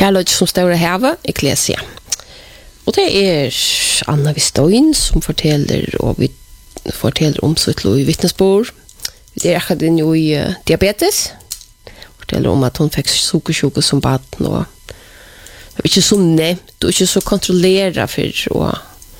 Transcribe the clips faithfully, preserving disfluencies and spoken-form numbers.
Kärlek som står i havet, Ecclesia. Och det är Anna Vistoin som fortäller och vi fortäller om sitt liv i vittnesbord. Det är akkurat nu i uh, diabetes. Fortäller om att hon fick sockersjuka som barn och det är inte så nämnt och inte så kontrollerat för och,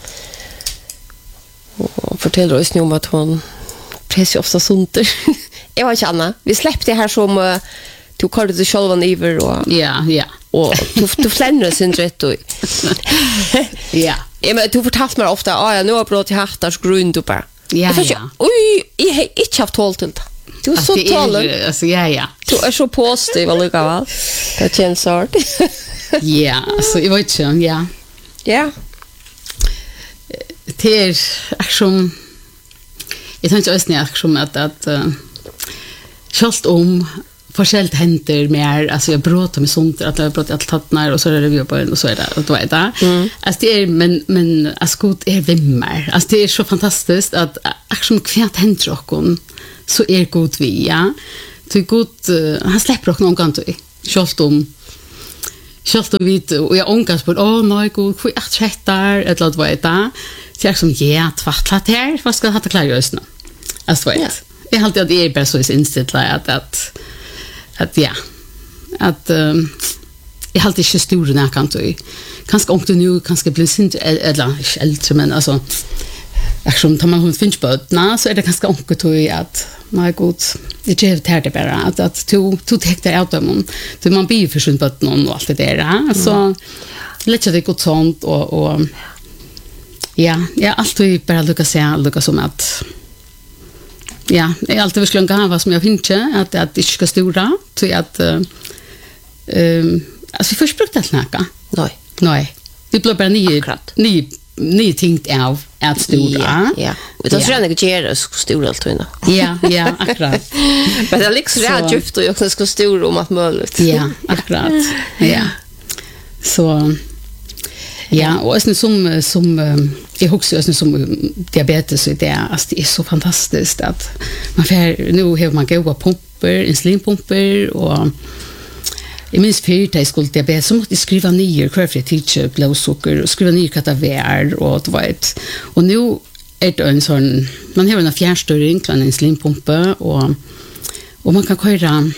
och fortäller oss nu om att hon precis ofta sunter. Jag var inte Anna. Vi släppte det här som uh, du kallade det själva iver och ja, ja. Och du du fländer sin rätt och ja. Ja, men du fortalt mig ofta, ah, ja, nu har brott i hartars grund och bara. Ja, jag ja. Oj, jag har inte haft håll till det. Du är så talig. Alltså, ja, ja. Du är så positiv och lika väl. Det känns hårt. ja, alltså, jag vet inte, ja. Ja. Det är som, jag tänkte också när som att, att uh, kört om forskjellt händer mer, alltså jag bråter med sånt att jag bråter allt tattnar och så är det vi på en och så är det och då är det. Mm. Alltså det är men men alltså god är vimmer. Alltså det är så fantastiskt att action kvärt händer och så är god vi ja. Det är god uh, han släpper också någon gång till. Kört om kört om vid och jag ångas på åh nej god för att chattar eller vad är det? Så jag som ja tvattlat här vad ska jag ha det klart just nu. Alltså vet. Ja. Jag har alltid att det är bara så är inställt att att att ja att um, jag har alltid inte stor när kan du kanske om du nu kanske bli sint eller äldre men alltså eftersom tar man hon finns på na så är det kanske onkel du att my god det är det här det bara att att du du tar det ut dem du man blir för sjunt på någon och allt det där så lätt det gott sånt och och ja jag alltid bara lucka se lucka som att ja, jag har alltid försökt ha vad som jag finner att att det ska stora så att eh um, alltså vi först brukar snacka. Nej. Nej. Det blir bara ni ni ni tänkt av att stora. Ja. Ja. Och då ska jag göra så stora allt innan. Ja, ja, akkurat. Men det liksom rätt djupt och jag ska stora om att möjligt. Ja, akkurat. Ja. Så ja, och sen som som jag också är som diabetes så det alltså det är så fantastiskt att man får nu har man goda pumpar, insulinpumpar och i minst fyra skulle diabetes så måste skriva ner kvar för teacher blodsocker och skriva ner kataver och det var ett och nu är det en sån man har en fjärrstyrning till en insulinpumpa och och man kan köra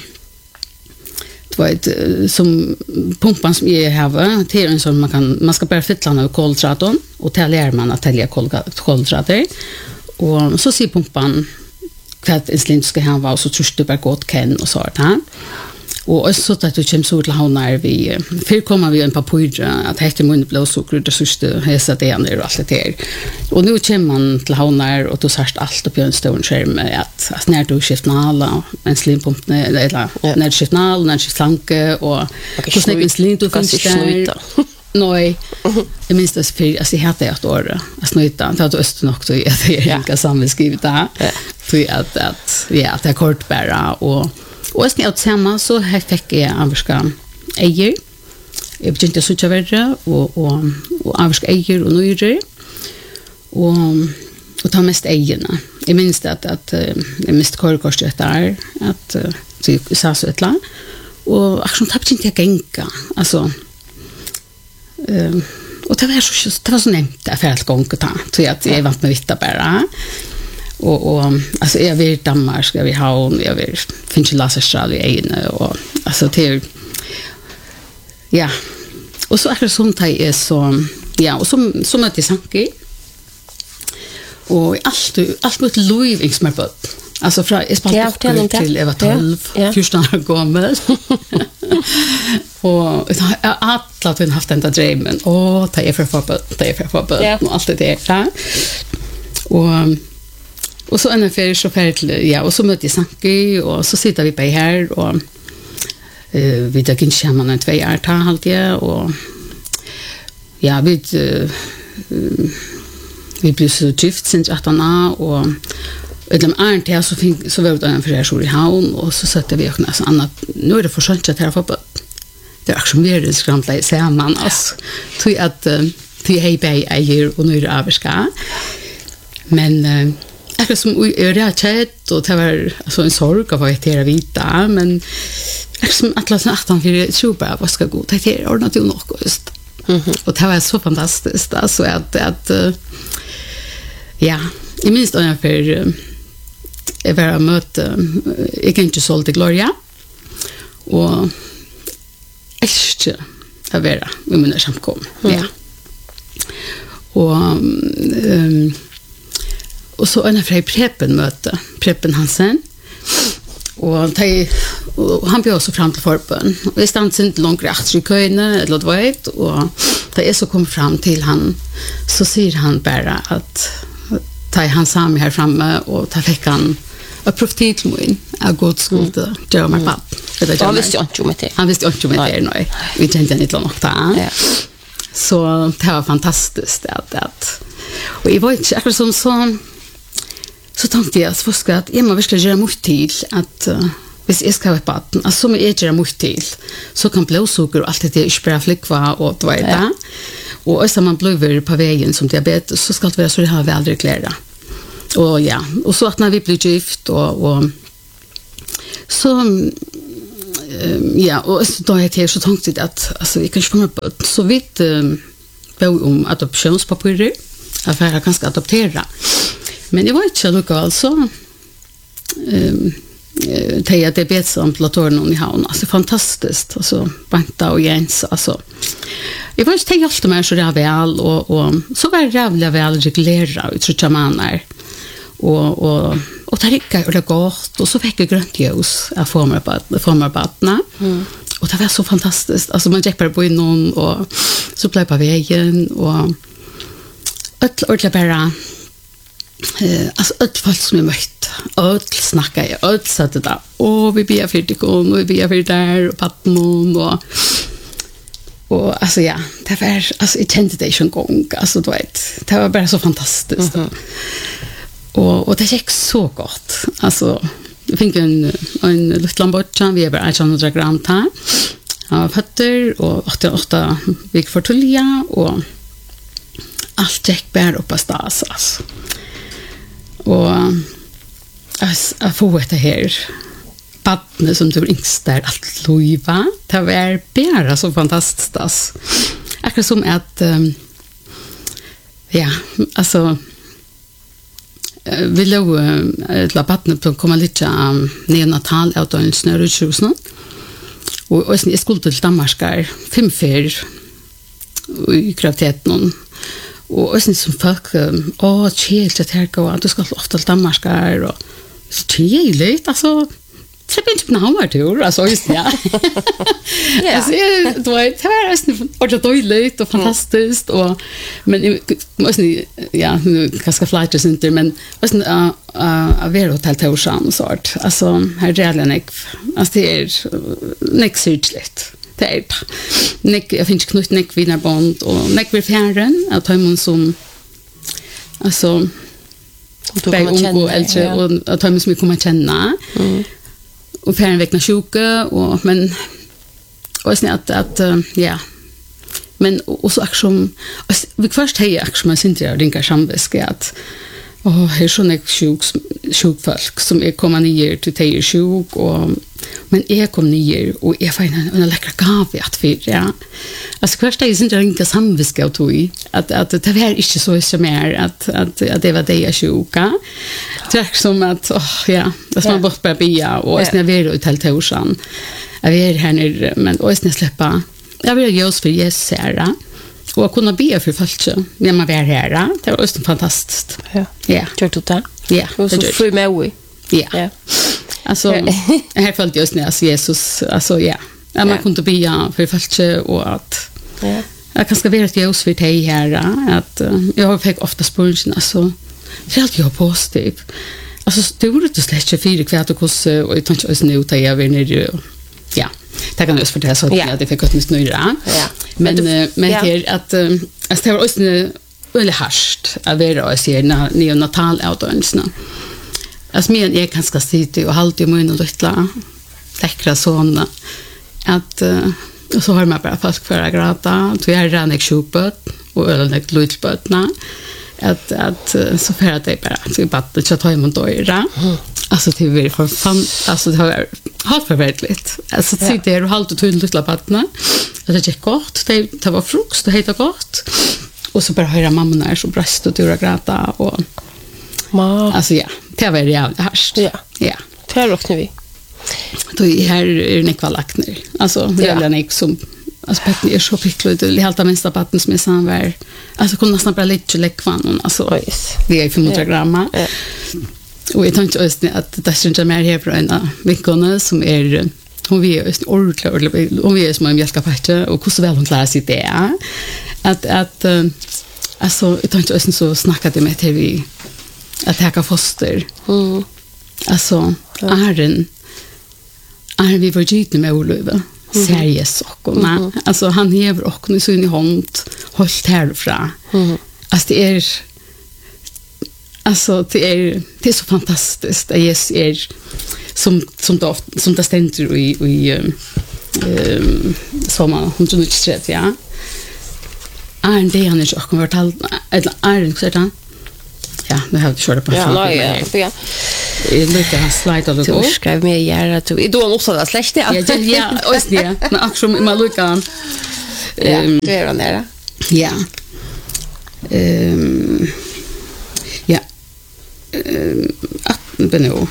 vet som pumpan som är här till en sån man kan man ska bara fylla av kolhydrater och ta lär man att tälja kolhydrater och så ser pumpan kvart insulin ska ha och så tror du bara gott kan och så där och så att du kommer så till havnar vi för kommer vi en papper att heter mun blodsocker det sista häsa det ner och allt det och nu kommer man till havnar och då särskilt allt upp i en stor skärm att att när du skiftar alla insulinpumpen eller när skiftar alla när skiftar slanke och hur snägt insulin du kan skifta nej det minst det för alltså det heter ett år att snuta det har öst nog så är det ganska sammanskrivet där för att att ja det är kort bara och och sen att samma så här fick jag avska äger. Jag vet inte så jag vet och och och avska äger och nyre. Och och ta mest ägarna. Jag minns att att jag mest korkorstet där att så sa så ett land och action tappade inte jag gänga. Alltså ehm och det var så det var så nämnt där för att gånga ta så att jag vant med vitta bara. Och och alltså jag vill Danmark ska vi ha jag vill finns Lasse Charlie och alltså till ja och så är det sånt här är så ja och som som att det sanke och allt allt mot Louis som är på alltså från jag spelade till jag var tolv fjorton år gammal och jag har alltid haft den där drömmen och ta er för för ta er för för och allt det där och och så en affär så färdigt ja och så mötte jag Sanki och så sitter vi på här och eh vi tar in scheman en två år ta halt jag och ja vi uh, vi blir så gift sen arton år och utom är det så fin så var det en affär i havn och så sätter vi också så annat nu är det för skönt att här för det är som mer det skramlar ser man alltså tror att till hej bei är här och nu är det avska men uh, akkurat som jag har chat och det var alltså en sorg av att jag vita men Som att läsa åttan för tro bara vad ska gå det är ordnat ju nog just. Mhm. Och det var så fantastiskt alltså att att uh, ja, i minst ungefär uh, jag var möte uh, jag kan inte sålt Gloria och echt att vara vi menar samkom. Mm. Ja. Och um, och så en fri preppen möte preppen Hansen och de, och han bjöd så fram till förbön och vi stannade inte långt rätt i köjne eller vad vet och det är så kom fram till han så säger han bara att ta han sam här framme och ta fick han a profetit till mig a god skulle göra mig pappa det han visste inte om det han visste inte om det nej vi tänkte inte långt där så det var fantastiskt att att och jag var inte akkurat som så så tänkte jag så ska att jag måste verkligen göra mycket till att uh, hvis jag ska vara på att alltså som jag gör mycket till så kan blodsocker och allt det är spärra flickva och då är det och så man blöver på vägen som diabetes så ska det vara så det har vi aldrig klära och ja och så att när vi blir gift och och så um, ja och så då jag så tänkte jag att alltså vi kan ju komma på så vitt um, om adoptionspapirer affärer kan ska adoptera. Men det var inte så alltså ehm det är diabetesambulatorn i havn alltså fantastiskt alltså Banta och Jens alltså jag var inte tänkt allt mer så det är väl och och så var det jävla väl reglera ut så manar och och och det gick det gott och så fick jag grönt ljus av formar på formar barna mm. och det var så fantastiskt alltså man gick bara på någon och så blev på vägen och ett ordentligt bara Eh alltså ett fall som jag mött. Öll snacka jag öll satt det där. Och vi ber för det och vi ber för där och pappmon och och alltså ja, det var alltså i tentation gång alltså då vet. Det var bara så fantastiskt. Mm-hmm. Och och det gick så gott. Alltså jag fick en en liten botchan vi över etthundra gram ta. Han var fötter och åtta vik för tulja och allt gick bara upp på stas alltså. Och att få det här badne som du yngst där att lojva det var bara så fantastiskt alltså. Akkurat som att um, ja, alltså vi låg ett uh, badne på komma lite um, neonatal av en snörutjus nu och, och jag skulle till Danmarkar fem fyr i graviditeten och sen som folk åh chill att här gå att du ska ofta till Danmarkar och så trevligt alltså så blir det några tur alltså just ja. Ja. Alltså då det var nästan och det var lite och fantastiskt och men måste ja nu kanske flytta inte men måste uh, uh, vara hotell Torsan så att alltså här redan alltså det är next sydligt. Det är nek jag finns knut nek vinnarband och nek vill färren att ha någon som alltså du kommer känna äldre ja. Och att ha någon som kommer känna mm. och färren väckna sjuka och men och sen att att ja men och så som vi först hej som jag inte ringar samviske att och här så nek sjuk sjuk folk som är komma ner till tej sjuk och men jag kom ner och jag fann en läckra kaffe att för ja alltså först är inte ringa samviske att tog att att det var inte så som är att att att det var det jag sjuka tack som att oh, ja det som bort på bia och sen vi är ute till Torsan jag är här nu men och sen släppa jag vill göra för Jesus här och kunna be för folk när man är här det var just fantastiskt ja ja tror du det ja och så fri med vi ja alltså här följde just när Jesus alltså ja ja man kunde be för folk och att ja jag kan ska vara ett ljus för dig här att jag fick ofta spurgen alltså helt jag positiv alltså stor det släcker fyra kvart och så och jag tänkte också nu ta jag vill ner ja det kan jag just fortälja så att ja. Det fick gott nytt nöjda ja men men, men ja. Här att alltså det var också väldigt harskt att vara och se när neonatal outdownsna alltså men jag kan ska sitta och hålla i munnen och lilla läckra såna att och så har man bara fast för att gråta så jag redan jag köpet och ölet lutbötna att att så för att det bara så bara att ta emot då är alltså det är för fan alltså det har Helt förvärligt. Alltså Ja. sitter här och halt och tunn lilla partner. Det gick gott. Det det var frukost, det heter gott. Och så bara höra mamma är så bröst och dura gråta och Ma. alltså ja, det var jävligt härst. Ja. Ja. Det råknar vi. Då är här är Nick var lagt ner. Alltså Ja. jävla Nick som alltså Petter är så pickligt och helt av minsta patten som är samvär. Alltså kunde nästan bara lite läckvan alltså. Oj. Vi är fem hundra gram. Ja. Och jag tänkte just att det är inte mer här för en veckorna som är hon vi är ordentligt hon vi är som en mjölkapatte och hur så väl hon klarar sig det att att uh, alltså jag tänkte just så snackade med till vi att ta foster. Mm. Alltså Aaron är vi var gitt med Olof. Seriös och mm. alltså han hever och nu så in i hand hållt härifrån. Mm. Alltså det är alltså det är det är så fantastiskt att Jesus är som som det ofta, som det ständer i i ehm som man hon tror inte ja. Är det han är också vart eller är det så ja, nu har jag kört på. Ja, nej, ja. Ja. Lite han slide och Du skrev med göra du. Då måste det släkt ja. Ja, ja, och det. Men också med Lucan. Ja, det är den där. Ja. Ehm ja. Ehm att beno.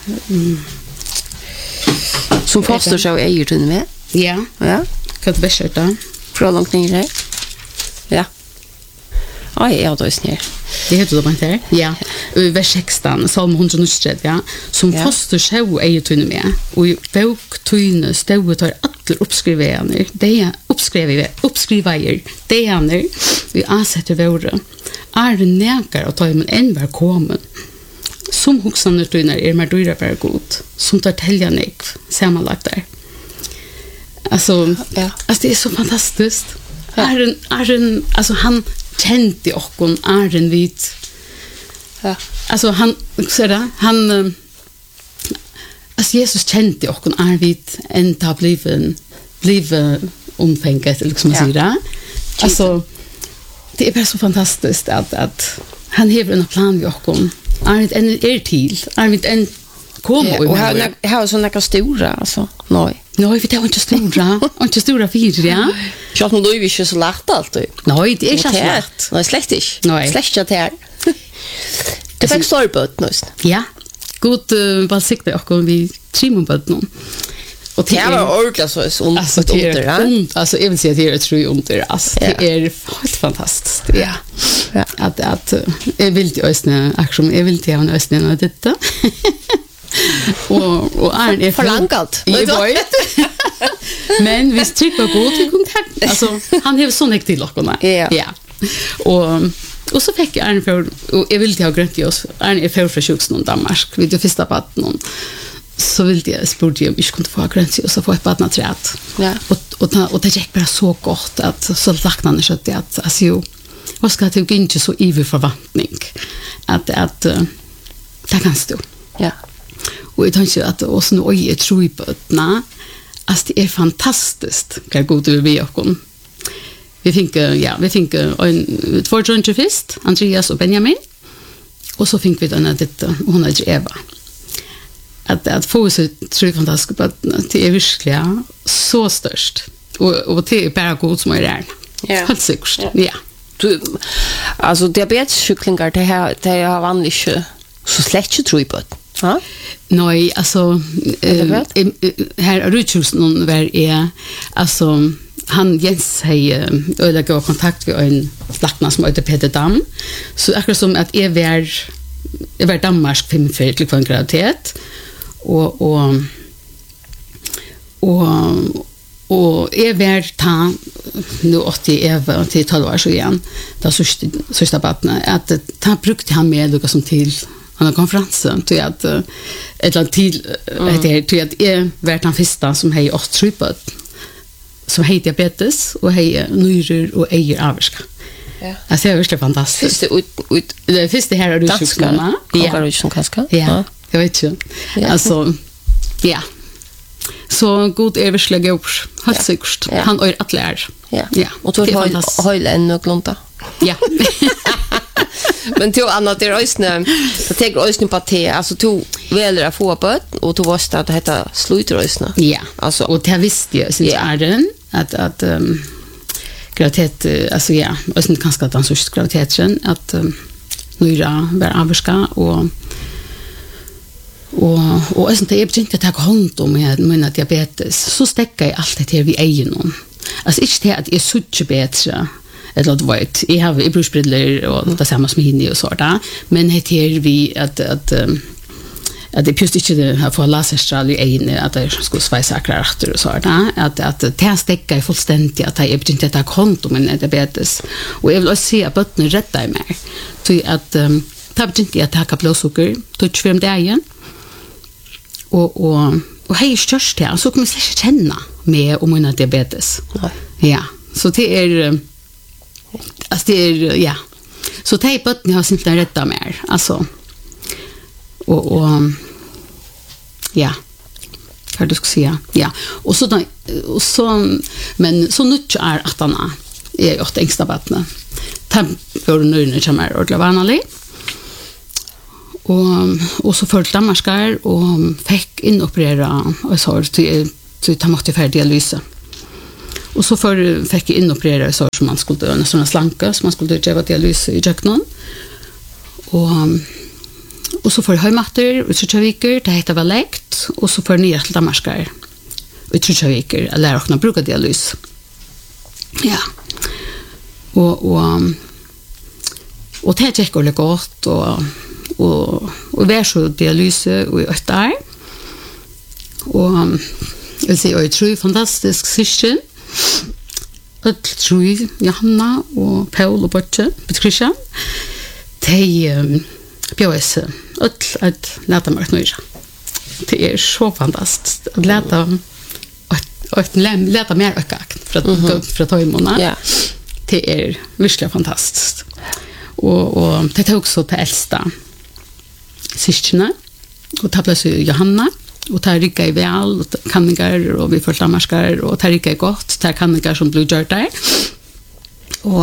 Som foster så är ju tunn med. Ja. Ja. Kan du berätta? Från långt ner. Ja. Oj, ja, då är snär. Det heter det bara inte. Ja. I vers sexton, psalm one hundred twenty, ja. Som Ja. foster så är ju tunn med. Och i bok tunn stod tar alla uppskrivningar. Det är uppskriva uppskrivajer. Det är när vi ansätter våra. Är det näkar att ta men en var kommer. Som huxande tunnar är mer dyra för god. Som tar tälja nek sammanlagt där. Alltså, Ja. alltså det är så fantastiskt. Ja. Är en är en alltså han kände och hon är en vit. Ja. Alltså han så där han eh, alltså Jesus kände och hon är vit en ta bliven bliven omfänget liksom Ja. så där. Alltså det är bara så fantastiskt att att han har en plan vi och hon är det en är till är det en kommer Och här har såna stora alltså. Nej. Nej, det är inte stora. Inte stora fyra, ja. Jag tror du vill så lätt allt. Nej, det är inte så lätt. Nej, släkt inte. Nej. Släkt inte här. Det fick stor bot nu. Ja. God vad siktar jag om vi trimmer på någon. Och Det var ordentligt så så alltså det är ont, alltså jag vill säga att det är tror jag under alltså det är helt fantastiskt. Ja. Ja. Att att jag vill ju ösna action, jag vill till en ösna och detta. och och är är förlangat. Jag vet. Men vi trycker på god till kontakt. Alltså han har sån till lockorna. Ja. Ja. Och och så fick jag en för och jag vill till ha grönt i oss. Är en för för sjuks någon Danmark. Vi det första på någon. Så vill jag spurte jag vi kunde få grönt i oss och få ett barn träd. Ja. Och och och det gick bara så gott att så lacknade så att att alltså jo. Vad ska det inte så ivrig förväntning att att uh, det kan stå. Ja. Och jag tänker att oss nu är tror på att na att det är fantastiskt. Kan gå till vi och kom. Vi fick ja, vi fick en två junge fest, Andreas och Benjamin. Och så fick vi den att det hon är Eva. Att att få så tror fantastiskt på att det är verkligen så störst. Och och det är bara god som är där. Ja. Helt säkert. Ja. Du alltså diabetessjuklingar det här det har vanligt så släkt tror på. Ja? Nej, alltså eh, eh, här är Rutsjus någon var är alltså han Jens hej öde gå kontakt med en slaktna som heter Peter Dam. Så akkurat som att är vär är vär Danmark fem för till en graviditet och och och och är vär ta nu åttio Eva till tolv år så igen. Då så så stabatna att ta brukte han med något som till han konferensen till att ett land till det till att är vart han första som hej åt trupet som hej diabetes och hej nyror och äger avska. Ja. Alltså det är verkligen fantastiskt. Första ut ut det första här är du sjukskrivna. Ja, det som kaska. Ja. Jag vet ju. Alltså ja. Så god är verkligen god. Helt säkert. Han är att lära. Ja. Ja. Och då har höjl en och glonta. Ja. Men du Anna det är ösnä. Det tar ösnä på te. Alltså du väljer att få bort och du måste att det heter sluter ösnä. Ja. Alltså och det visste jag sen är den att att um, graviditet alltså ja, ösnä kanske att den så graviditeten att um, nyra var avska och och och ösnä det är inte att ta hand om med mina diabetes. Så stäcker jag allt det här vid egen. Alltså inte det att är så bättre. Eller det vet jag har i brusbriller och det samma som hinner och så där men det är vi att att att det just inte det har för laserstrål i en att det skulle svisa krafter och så där att att det stäcka är fullständigt att jag inte att ta konto men diabetes och jag vill se att botten rätta mig så att ta inte att ta blodsocker touch fem dagen och och och hej störst det så kommer jag känna med om mina diabetes ja så det är alltså det är ja så tejpat ni har simpelt rätta mer alltså och och ja hur du ska säga ja och så då, och så men så mycket är att han är ju åt ängsta vattnet temp för nu när det kommer och vanligt och och så följde damarskar och fick inoperera och så till till ta måste för dialysen. Och så för fick jag inoperera så som man skulle göra såna slanka som man skulle göra dialys i Jacknon. Och och så för hemmatter och så veckor det heter väl läkt och så för ner till Damaskus. Och så veckor eller också bruka dialys. Ja. Och och och det gick väl gott och och och vär så dialys och där. Och jag ser ju tror fantastisk system. Att tror Johanna och Paul och Butche, Patricia. De bjöds att att låta mig nöja. Det är så fantastiskt att låta att låta mer öka för att för att ta emot. Ja. Det är verkligen fantastiskt. Och och det tar också till äldsta systrarna och tar plats Johanna. Och tar rika i väl, och kanningar, och vi får slammarskar, och tar rika i gott, tar kanningar som blir gjort där. Och,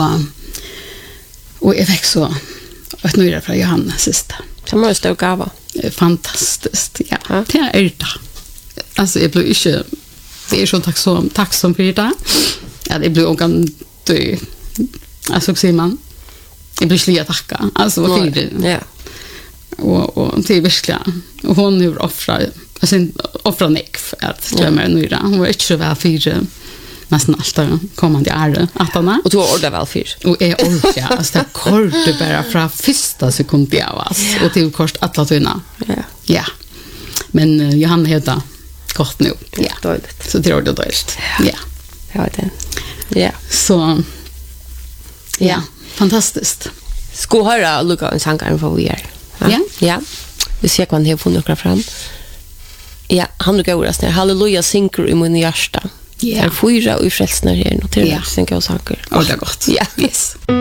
och jag fick så ett nöjda från Johanna sista. Som var stå gava. Fantastiskt, ja. ja. Det är det. Alltså, jag blir inte, det är så tacksom, tacksom för det. Ja, det blir också dö. Alltså, säger man. Jag blir slia tacka. Alltså, vad för det? Ja. Och, och det är verkligen, och hon är offra alltså offra nek för att det är nöjda. Hon var inte så väl för nästan allt kommande är att hon och du var ordet väl för och är ordet ja alltså det kort bara från första sekund av oss och till kort alla tunna ja ja men Johanna heter kort nu ja dåligt så det är det dåligt ja ja det ja så ja fantastiskt ska höra Luca en sång för vi är ja ja vi ser kan här få några fram. Ja, han går oras när halleluja synker i min hjärta. Ja. Är fyra och i frälsnar här och till sen kan jag saker. Och det är gott. Ja. Yes.